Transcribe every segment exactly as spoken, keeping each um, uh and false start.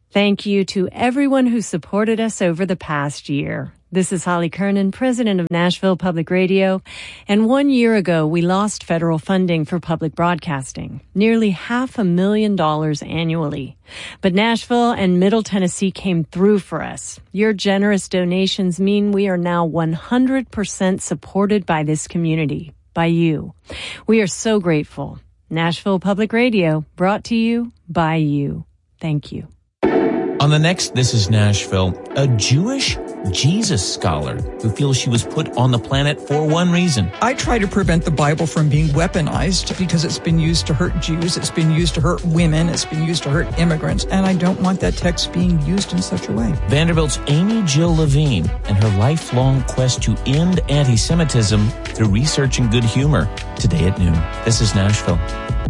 Thank you to everyone who supported us over the past year. This is Holly Kernan, president of Nashville Public Radio, and one year ago we lost federal funding for public broadcasting, nearly half a million dollars annually. But Nashville and Middle Tennessee came through for us. Your generous donations mean we are now one hundred percent supported by this community, by you. We are so grateful. Nashville Public Radio, brought to you by you. Thank you. On the next This is Nashville, a Jewish Jesus scholar who feels she was put on the planet for one reason. I try to prevent the Bible from being weaponized because it's been used to hurt Jews, it's been used to hurt women, it's been used to hurt immigrants, and I don't want that text being used in such a way. Vanderbilt's Amy Jill Levine and her lifelong quest to end anti-Semitism through research and good humor. Today at noon. This is Nashville.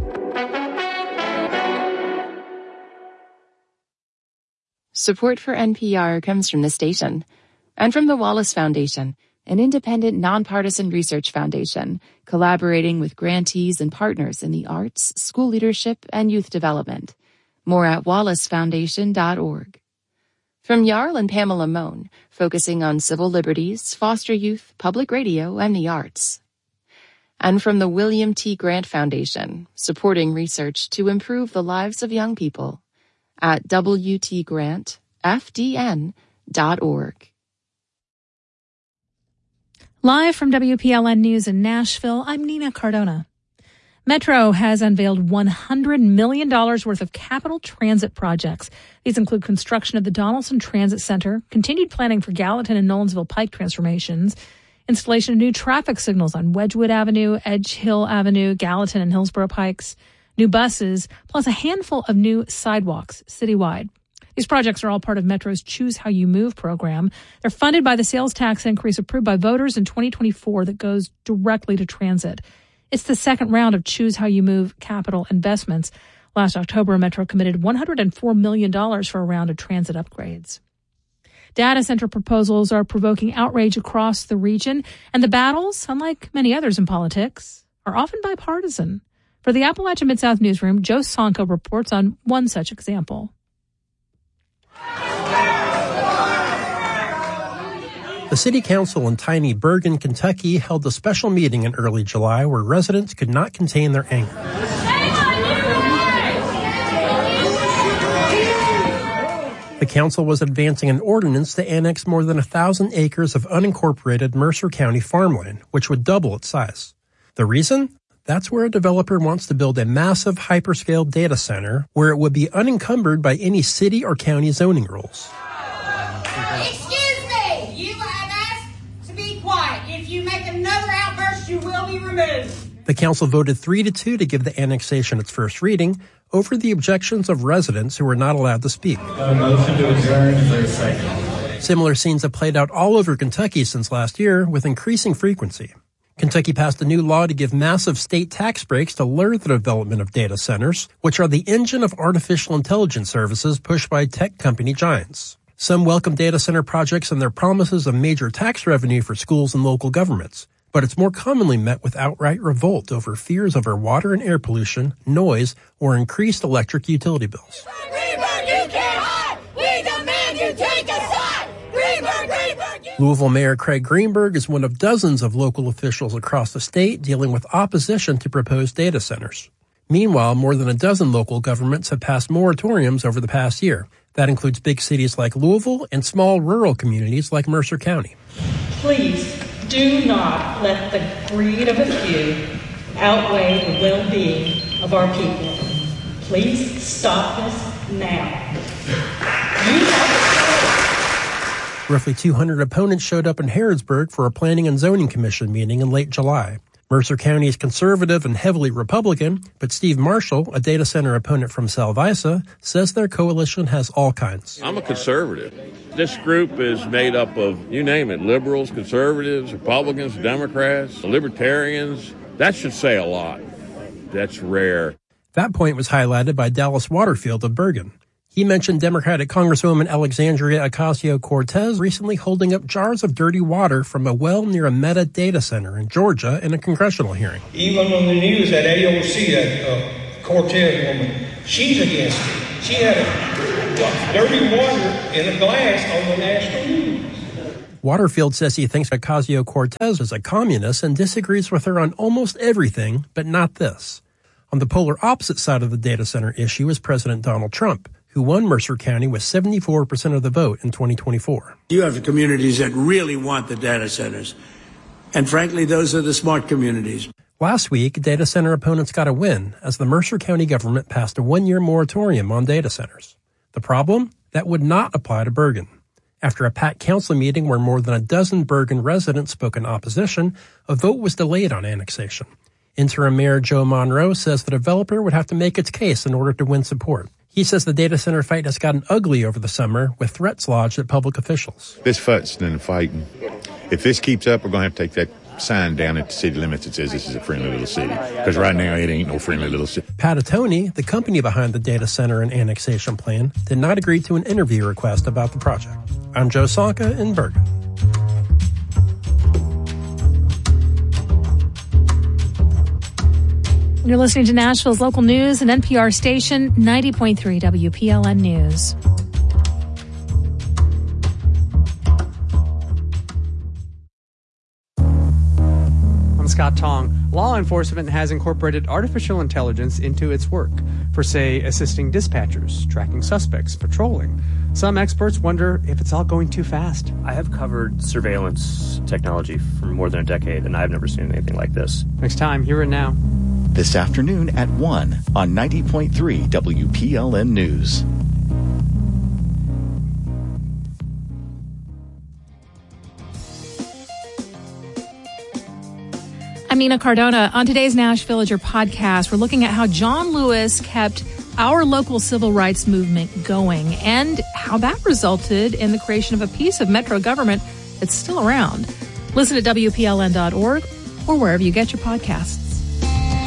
Support for N P R comes from the station and from the Wallace Foundation, an independent, nonpartisan research foundation collaborating with grantees and partners in the arts, school leadership, and youth development. More at wallace foundation dot org. From Jarl and Pamela Mohn, focusing on civil liberties, foster youth, public radio, and the arts. And from the William T. Grant Foundation, supporting research to improve the lives of young people. At w t grant f d n dot org. Live from W P L N News in Nashville, I'm Nina Cardona. Metro has unveiled one hundred million dollars worth of capital transit projects. These include construction of the Donaldson Transit Center, continued planning for Gallatin and Nolensville Pike transformations, installation of new traffic signals on Wedgwood Avenue, Edge Hill Avenue, Gallatin and Hillsborough Pikes, new buses, plus a handful of new sidewalks citywide. These projects are all part of Metro's Choose How You Move program. They're funded by the sales tax increase approved by voters in twenty twenty-four that goes directly to transit. It's the second round of Choose How You Move capital investments. Last October, Metro committed one hundred four million dollars for a round of transit upgrades. Data center proposals are provoking outrage across the region, and the battles, unlike many others in politics, are often bipartisan. For the Appalachia Mid-South Newsroom, Joe Sonko reports on one such example. The City Council in tiny Bergen, Kentucky held a special meeting in early July where residents could not contain their anger. The council was advancing an ordinance to annex more than a thousand acres of unincorporated Mercer County farmland, which would double its size. The reason? That's where a developer wants to build a massive hyperscale data center where it would be unencumbered by any city or county zoning rules. Excuse me! You have asked to be quiet. If you make another outburst, you will be removed. The council voted three to two to give the annexation its first reading over the objections of residents who were not allowed to speak. A motion to adjourn. Is there a second? Similar scenes have played out all over Kentucky since last year with increasing frequency. Kentucky passed a new law to give massive state tax breaks to lure the development of data centers, which are the engine of artificial intelligence services pushed by tech company giants. Some welcome data center projects and their promises of major tax revenue for schools and local governments, but it's more commonly met with outright revolt over fears over water and air pollution, noise, or increased electric utility bills. Greenberg, you can't hide! We demand you take a side! Greenberg, Greenberg, you... Louisville Mayor Craig Greenberg is one of dozens of local officials across the state dealing with opposition to proposed data centers. Meanwhile, more than a dozen local governments have passed moratoriums over the past year. That includes big cities like Louisville and small rural communities like Mercer County. Please do not let the greed of a few outweigh the well-being of our people. Please stop this now. You have Roughly two hundred opponents showed up in Harrodsburg for a Planning and Zoning Commission meeting in late July. Mercer County is conservative and heavily Republican, but Steve Marshall, a data center opponent from Salvisa, says their coalition has all kinds. I'm a conservative. This group is made up of, you name it, liberals, conservatives, Republicans, Democrats, libertarians. That should say a lot. That's rare. That point was highlighted by Dallas Waterfield of Bergen. He mentioned Democratic Congresswoman Alexandria Ocasio-Cortez recently holding up jars of dirty water from a well near a Meta data center in Georgia in a congressional hearing. Even on the news, that A O C, that uh, Cortez woman, she's against it. She had a dirty water in a glass on the national news. Waterfield says he thinks Ocasio-Cortez is a communist and disagrees with her on almost everything, but not this. On the polar opposite side of the data center issue is President Donald Trump, who won Mercer County with seventy-four percent of the vote in twenty twenty-four. You have the communities that really want the data centers. And frankly, those are the smart communities. Last week, data center opponents got a win as the Mercer County government passed a one-year moratorium on data centers. The problem? That would not apply to Bergen. After a packed council meeting where more than a dozen Bergen residents spoke in opposition, a vote was delayed on annexation. Interim Mayor Joe Monroe says the developer would have to make its case in order to win support. He says the data center fight has gotten ugly over the summer with threats lodged at public officials. This fussing and fighting, if this keeps up, we're going to have to take that sign down at the city limits that says this is a friendly little city. Because right now it ain't no friendly little city. Patatoni, the company behind the data center and annexation plan, did not agree to an interview request about the project. I'm Joe Sonka in Bergen. You're listening to Nashville's local news and N P R station ninety point three W P L N News. I'm Scott Tong. Law enforcement has incorporated artificial intelligence into its work for, say, assisting dispatchers, tracking suspects, patrolling. Some experts wonder if it's all going too fast. I have covered surveillance technology for more than a decade, and I've never seen anything like this. Next time, Here and Now. This afternoon at one on ninety point three W P L N News. I'm Nina Cardona. On today's Nash Villager podcast, we're looking at how John Lewis kept our local civil rights movement going and how that resulted in the creation of a piece of Metro government that's still around. Listen at W P L N dot org or wherever you get your podcasts.